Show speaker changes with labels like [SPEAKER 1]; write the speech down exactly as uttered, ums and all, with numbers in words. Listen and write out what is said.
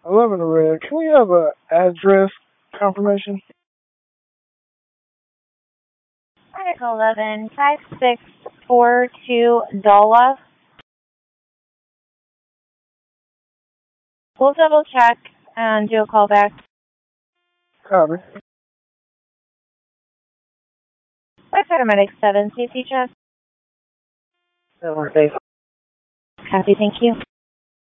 [SPEAKER 1] eleven red. Can we have a address confirmation?
[SPEAKER 2] Article eleven, five six four two Dola. We'll double check and do a call back.
[SPEAKER 1] Copy.
[SPEAKER 2] West Paramedic seven, safety check.
[SPEAKER 1] Have a great day.
[SPEAKER 2] Copy, thank you.